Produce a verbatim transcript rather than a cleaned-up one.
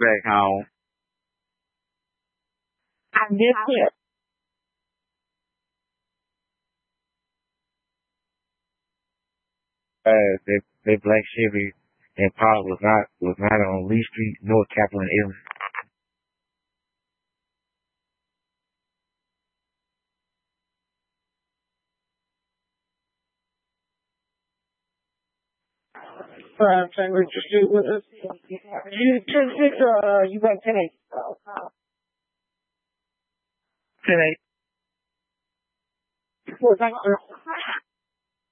back home. I missed it. Uh, that that black Chevy Impala was not was not on Lee Street, North Capitol, Illinois. So I'm saying, we just do with us. You turn six, or uh, you got ten eight? Today. Well, thank you.